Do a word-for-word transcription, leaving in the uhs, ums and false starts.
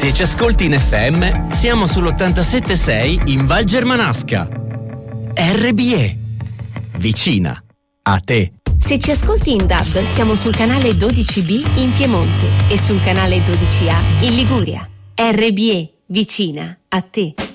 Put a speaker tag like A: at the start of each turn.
A: Se ci ascolti in F M, siamo sull'ottantasette sei in Val Germanasca. R B E, vicina a te.
B: Se ci ascolti in D A B, siamo sul canale dodici B in Piemonte e sul canale dodici A in Liguria. R B E, vicina a te.